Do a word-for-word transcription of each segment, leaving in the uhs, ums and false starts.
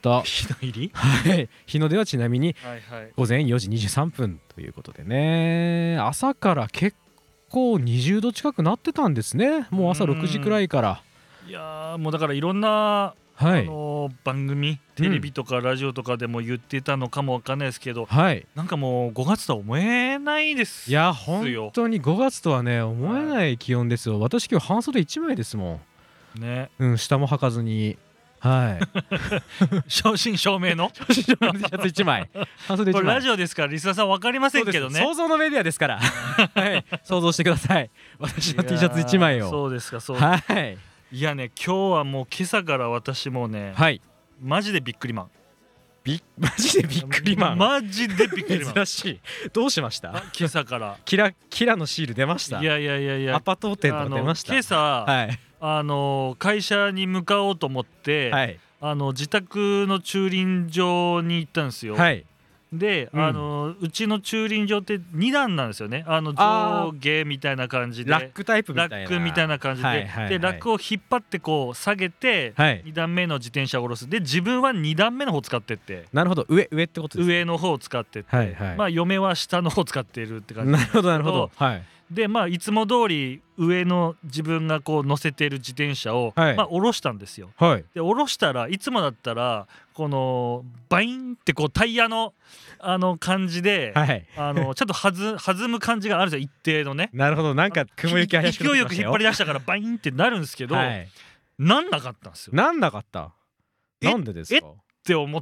した日の入りはい日の出はちなみにはいはい午前よじにじゅうさんぷんということでね、朝から結構にじゅうど近くなってたんですね。もう朝ろくじくらいから。 いやーもうだからいろんな、 はい、 あのー番組テレビとかラジオとかでも言ってたのかもわかんないですけど、 はい、 なんかもうごがつとは思えないですよ。 いや本当にごがつとはね思えない気温ですよ。私今日半袖いちまいですもんね、 うん、下も履かずに、はい正真正銘の正真正銘の T シャツいちまい半袖いちまい。 これラジオですからリスナーさん分かりませんけどね。 想像のメディアですからはい想像してください。私の T シャツいちまいを。 そうですかそうですか。 はい、 いやね今日はもう今朝から私もね、 はい、 マジでびっくりマン。 びマジでびっくりマン。 マジでびっくりマン。 珍しい。どうしました？ 今朝からキラキラのシール出ました？ いやいやいやいやアパ当店とか出ました？ 今朝、 はい、 あの会社に向かおうと思って、 はい、 あの自宅の駐輪場に行ったんですよ。 はい、 で、 うん、 あのうちの駐輪場ってにだんなんですよね。あの上下みたいな感じでラックタイプみたいなラックみたいな感じで、 はいはいはい、 でラックを引っ張ってこう下げて、はい、にだんめの自転車を下ろす。で自分はにだんめの方を使ってって、 なるほど、上上ってことです、ね、 上の方を使ってって、 はいはい、 まあ嫁は下の方を使っているって感じなるほどなるほど、はい、 でまあいつも通り上の自分がこう乗せている自転車を、はい、まあ下ろしたんですよ。はい、で下ろしたらいつもだったらこのバインってこうタイヤのあの感じで、はい、あのちょっと弾弾む感じがあるんですよ、一定のね。 なるほど、なんか雲行き怪しくなってましたよ。 勢いよく引っ張り出したからバインってなるんですけど、はい、なんなかったんですよ。 なんなかった。なんでですか？ えって思って、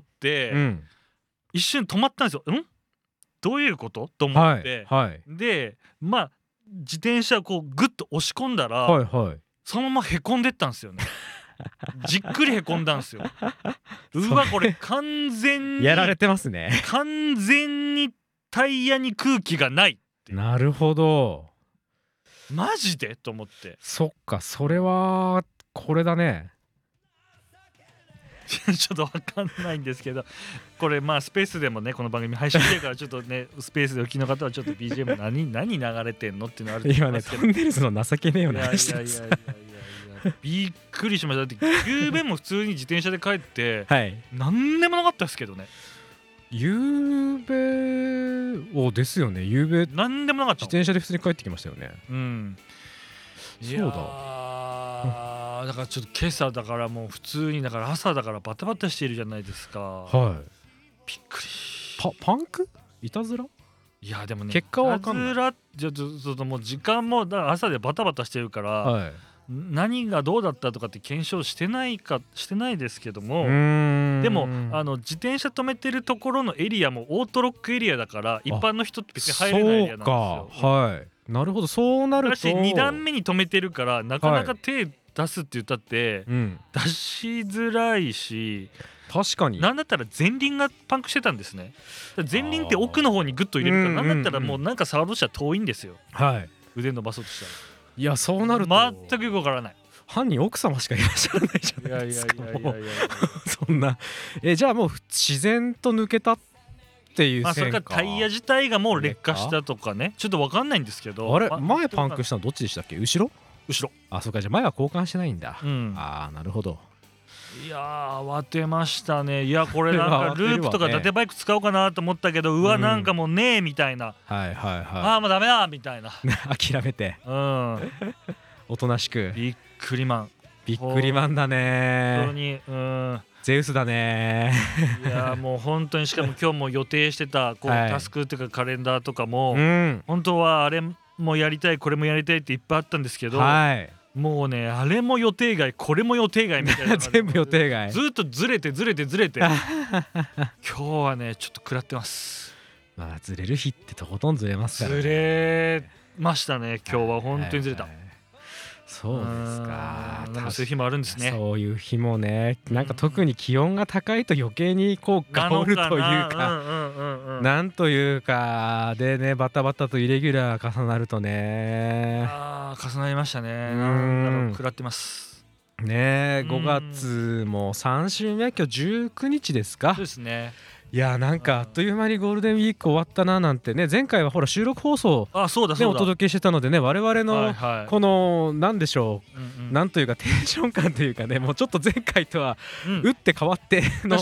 うん、一瞬止まったんですよ。んどういうことと思って、はいはい、でまあ自転車をこうグッと押し込んだら、はいはい、そのままへこんでったんですよね。じっくりへこんだんですよ。うわこれ完全にやられてますね。 完全にタイヤに空気がないって。 なるほど、 マジでと思って。 そっか、それはこれだね。 ちょっと分かんないんですけど、これまあスペースでもねこの番組配信してるからちょっとねスペースでお聞きの方はちょっと ビージーエム 何何流れてんのっていうのあると思いますけど、 今ねトンネルズの情けねえような話です。 びっくりしました。だってゆうべも普通に自転車で帰って、はい、何でもなかったですけどね。 ゆうべおですよね。ゆうべ何でもなかった。 自転車で普通に帰ってきましたよね。 うん。 そうだ。 だからちょっと今朝だからもう普通にだから朝だからバタバタしているじゃないですか。 はい。 びっくり。 パパンク？いたずら？ いやでもね。 結果は分かんない。 いたずらちょっとちょっともう時間もだから朝でバタバタしてるから、はい、何がどうだったとかって検証してないかしてないですけども、でもあの自転車止めてるところのエリアもオートロックエリアだから一般の人って別に入れないエリアなんですよ。 そうか、はい。なるほど、そうなると。 だしにだんめに止めてるからなかなか手出すって言ったって、はい、出しづらいし、 確かになんだったら前輪がパンクしてたんですね。前輪って奥の方にグッと入れるから、なんだったらもうなんか触ろうとしたら遠いんですよ、はい、腕伸ばそうとしたら。 いやそうなると全くよくわからない。 犯人奥様しかいらっしゃらないじゃないですか。そんなえじゃあもう自然と抜けたっていう線か。まあそれかタイヤ自体がもう劣化したとかね、ちょっとわかんないんですけど。 あれ前パンクしたのどっちでしたっけ？後ろ？ 後ろ。 あ、そうか、じゃあ前は交換してないんだ、うん、ああなるほど。 いやー慌てましたね。いやこれなんかループとか伊達バイク使おうかなと思ったけど、うわなんかもうねえみたいな、はいはいはい、ああもうダメだみたいな諦めて、うん、おとなしく。 びっくりマン、 びっくりマンだね。 本当に、うん、 ゼウスだね。 いやもう本当に、しかも今日も予定してたこう、はい、タスクっていうかカレンダーとかも、うん、本当はあれもやりたいこれもやりたいっていっぱいあったんですけど、はい、もうねあれも予定外これも予定外みたいな全部予定外、 ずっとずれてずれてずれて今日はねちょっと食らってます。 まあずれる日ってとことんずれますからね。 ずれましたね今日は。本当にずれた、はいはいはい。 そうですか。 でもそういう日もあるんですね。 そういう日もね、なんか特に気温が高いと余計にこう香るというか、なんというかでね、バタバタとイレギュラー重なるとね。 ああ重なりましたね。なんだろう、食らってますね。ごがつもさん週目、今日じゅうくにちですか。 そうですね。 いやなんかあっという間にゴールデンウィーク終わったななんてね。前回はほら収録放送でお届けしてたのでね、我々のこのなんでしょう、なんというかテンション感というかね、もうちょっと前回とは打って変わっての